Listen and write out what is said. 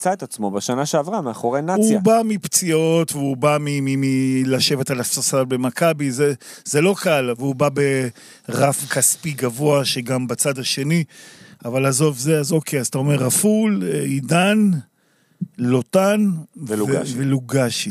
מצא את עצמו בשנה שעברה מאחורי נציה. הוא בא מפציעות, והוא בא מלשבת על הספסל במכבי, זה לא קל, והוא בא ברף כספי גבוה, שגם בצד השני, אבל עזוב זה, אז אוקיי, אז אתה אומר, רפול, עידן, לוטן ולוגשי.